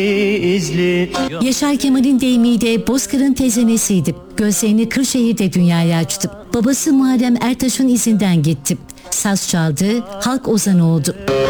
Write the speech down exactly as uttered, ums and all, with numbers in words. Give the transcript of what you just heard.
izli. Yaşar Kemal'in deyimiyle Bozkır'ın tezenesiydi. Gözlerini Kırşehir'de dünyaya açtı. Babası Muharrem Ertaş'ın izinden gitti. Saz çaldı, halk ozanı oldu.